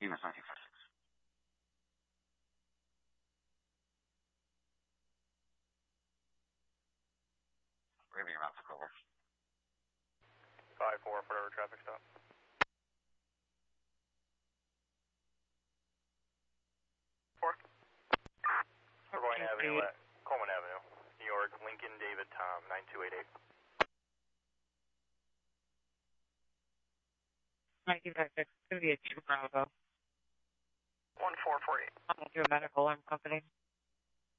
Bemis 1956. Raven, your mouth took over. 5-4, whatever traffic stop. 4. Burgoyne Avenue, Coleman Avenue, New York, Lincoln, David, Tom, 9288. 1956, it's going to be a 2 Bravo. 1448. I'm going to do a medical alarm company.